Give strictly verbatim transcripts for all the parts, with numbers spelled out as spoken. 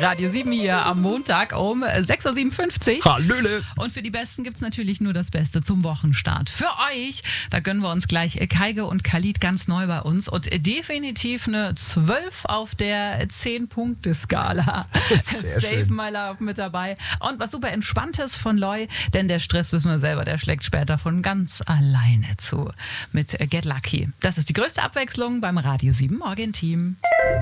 Radio sieben hier am Montag um sechs Uhr siebenundfünfzig. Hallöle. Und für die Besten gibt es natürlich nur das Beste zum Wochenstart. Für euch, da gönnen wir uns gleich Kaige und Khalid ganz neu bei uns und definitiv eine zwölf auf der zehn-Punkte-Skala. Sehr Save schön. My Love mit dabei. Und was super Entspanntes von Loy, denn der Stress, wissen wir selber, der schlägt später von ganz alleine zu. Mit Get Lucky. Das ist die größte Abwechslung beim Radio sieben Morgen-Team.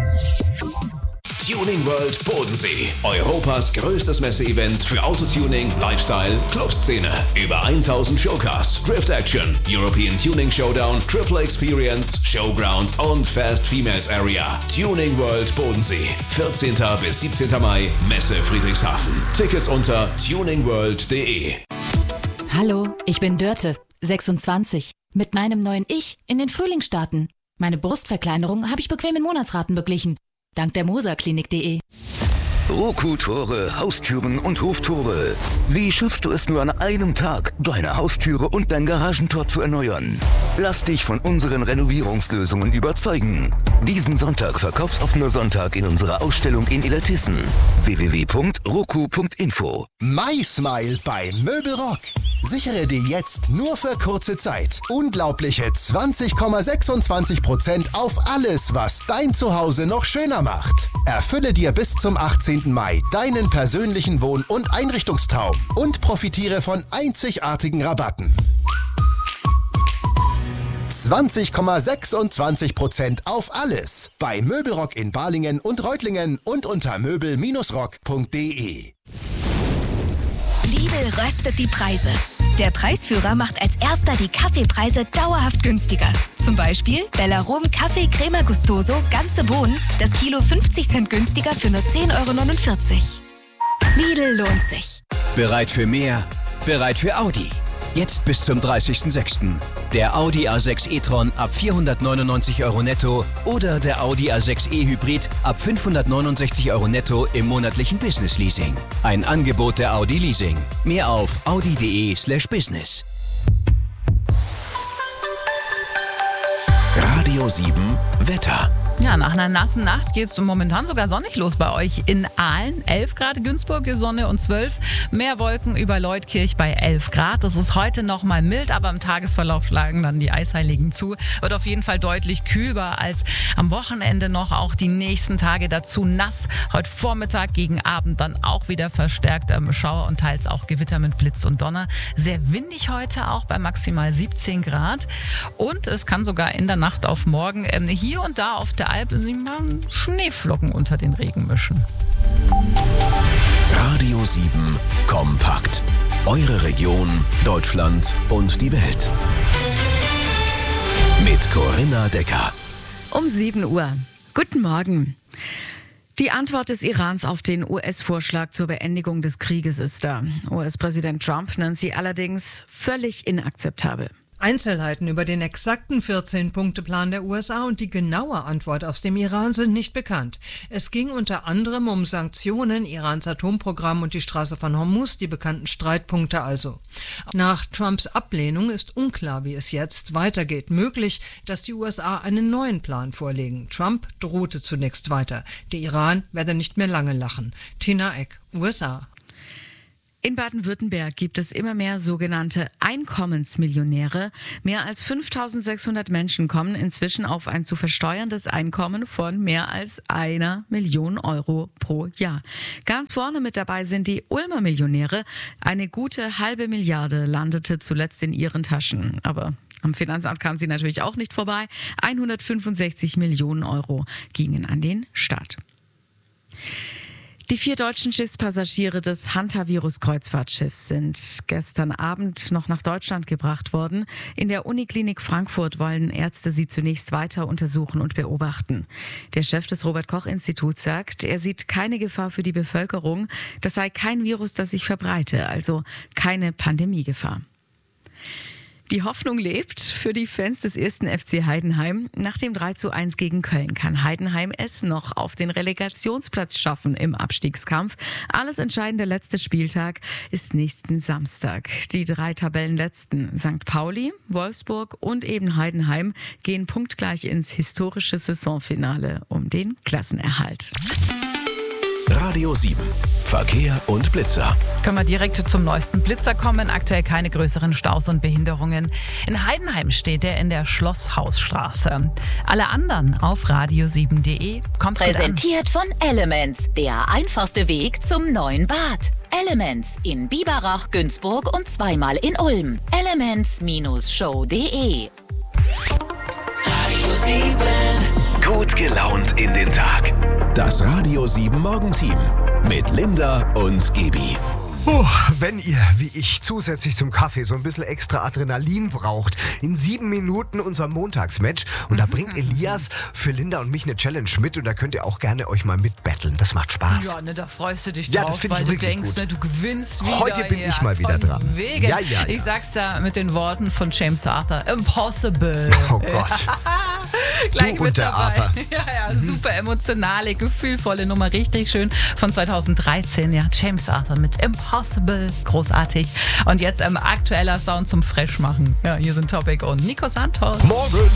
Tuning World Bodensee. Europas größtes Messeevent für Autotuning, Lifestyle, Clubszene. Über tausend Showcars, Drift Action, European Tuning Showdown, Triple Experience, Showground und Fast Females Area. Tuning World Bodensee. vierzehnten bis siebzehnten Mai, Messe Friedrichshafen. Tickets unter tuningworld punkt de. Hallo, ich bin Dörte, sechsundzwanzig. Mit meinem neuen Ich in den Frühling starten. Meine Brustverkleinerung habe ich bequem in Monatsraten beglichen. Dank der moserklinik punkt de. Roku-Tore, Haustüren und Hoftore. Wie schaffst du es nur an einem Tag, deine Haustüre und dein Garagentor zu erneuern? Lass dich von unseren Renovierungslösungen überzeugen. Diesen Sonntag verkaufsoffener Sonntag in unserer Ausstellung in Illertissen. w w w punkt roku punkt info. MySmile bei Möbelrock. Sichere dir jetzt nur für kurze Zeit unglaubliche zwanzig Komma sechsundzwanzig Prozent auf alles, was dein Zuhause noch schöner macht. Erfülle dir bis zum achtzehnten Mai deinen persönlichen Wohn- und Einrichtungstraum und profitiere von einzigartigen Rabatten. zwanzig Komma sechsundzwanzig Prozent auf alles bei Möbelrock in Balingen und Reutlingen und unter möbel rock punkt de. Lidl röstet die Preise. Der Preisführer macht als erster die Kaffeepreise dauerhaft günstiger. Zum Beispiel Bellarom Kaffee Crema Gustoso, ganze Bohnen, das Kilo fünfzig Cent günstiger für nur zehn Euro neunundvierzig. Lidl lohnt sich. Bereit für mehr? Bereit für Audi. Jetzt bis zum dreißigsten sechsten Der Audi A sechs e-tron ab vierhundertneunundneunzig Euro netto oder der Audi A sechs e-Hybrid ab fünfhundertneunundsechzig Euro netto im monatlichen Business Leasing. Ein Angebot der Audi Leasing. Mehr auf audi punkt de slash business. Radio sieben Wetter. Ja, nach einer nassen Nacht geht es momentan sogar sonnig los bei euch in Aalen. elf Grad, Günzburg, Sonne und zwölf. Mehr Wolken über Leutkirch bei elf Grad. Das ist heute noch mal mild, aber im Tagesverlauf schlagen dann die Eisheiligen zu. Wird auf jeden Fall deutlich kühler als am Wochenende noch. Auch die nächsten Tage dazu nass. Heute Vormittag gegen Abend dann auch wieder verstärkt ähm, Schauer und teils auch Gewitter mit Blitz und Donner. Sehr windig heute auch bei maximal siebzehn Grad. Und es kann sogar in der Nacht auf morgen ähm, hier und da auf der Alp sich mal Schneeflocken unter den Regen mischen. Radio sieben Kompakt. Eure Region, Deutschland und die Welt. Mit Corinna Decker. Um sieben Uhr. Guten Morgen. Die Antwort des Irans auf den U S-Vorschlag zur Beendigung des Krieges ist da. U S-Präsident Trump nennt sie allerdings völlig inakzeptabel. Einzelheiten über den exakten vierzehn-Punkte-Plan der U S A und die genaue Antwort aus dem Iran sind nicht bekannt. Es ging unter anderem um Sanktionen, Irans Atomprogramm und die Straße von Hormuz, die bekannten Streitpunkte also. Nach Trumps Ablehnung ist unklar, wie es jetzt weitergeht. Möglich, dass die U S A einen neuen Plan vorlegen. Trump drohte zunächst weiter. Der Iran werde nicht mehr lange lachen. Tina Eck, U S A. In Baden-Württemberg gibt es immer mehr sogenannte Einkommensmillionäre. Mehr als fünftausendsechshundert Menschen kommen inzwischen auf ein zu versteuerndes Einkommen von mehr als einer Million Euro pro Jahr. Ganz vorne mit dabei sind die Ulmer Millionäre. Eine gute halbe Milliarde landete zuletzt in ihren Taschen. Aber am Finanzamt kam sie natürlich auch nicht vorbei. hundertfünfundsechzig Millionen Euro gingen an den Staat. Die vier deutschen Schiffspassagiere des Hantavirus-Kreuzfahrtschiffs sind gestern Abend noch nach Deutschland gebracht worden. In der Uniklinik Frankfurt wollen Ärzte sie zunächst weiter untersuchen und beobachten. Der Chef des Robert-Koch-Instituts sagt, er sieht keine Gefahr für die Bevölkerung. Das sei kein Virus, das sich verbreite, also keine Pandemiegefahr. Die Hoffnung lebt für die Fans des ersten F C Heidenheim. Nach dem drei zu eins gegen Köln kann Heidenheim es noch auf den Relegationsplatz schaffen im Abstiegskampf. Alles entscheidende letzte Spieltag ist nächsten Samstag. Die drei Tabellenletzten Sankt Pauli, Wolfsburg und eben Heidenheim gehen punktgleich ins historische Saisonfinale um den Klassenerhalt. Radio sieben. Verkehr und Blitzer. Können wir direkt zum neuesten Blitzer kommen. Aktuell keine größeren Staus und Behinderungen. In Heidenheim steht er in der Schlosshausstraße. Alle anderen auf radio sieben punkt de. Kommt Präsentiert von Elements, der einfachste Weg zum neuen Bad. Elements in Biberach, Günzburg und zweimal in Ulm. Elements Show punkt de. Radio sieben. Gut gelaunt in den Tag. Das Radio sieben Morgenteam mit Linda und Gebi. Puh, wenn ihr, wie ich, zusätzlich zum Kaffee so ein bisschen extra Adrenalin braucht, in sieben Minuten unser Montagsmatch. Und da bringt Elias für Linda und mich eine Challenge mit und da könnt ihr auch gerne euch mal mitbetteln. Das macht Spaß. Ja, ne, da freust du dich ja, drauf, das weil ich du wirklich denkst, gut. Ne, du gewinnst wieder. Heute bin ich mal wieder dran. Wegen. Ja, ja, ja. Ich sag's da mit den Worten von James Arthur. Impossible. Oh Gott. Gleich Du mit und der dabei. Arthur. Ja, ja, super emotionale, gefühlvolle Nummer. Richtig schön. Von zweitausenddreizehn, ja. James Arthur mit Impossible. Großartig. Und jetzt ähm, aktueller Sound zum Freshmachen. Ja, hier sind Topic und Nico Santos. Morgen.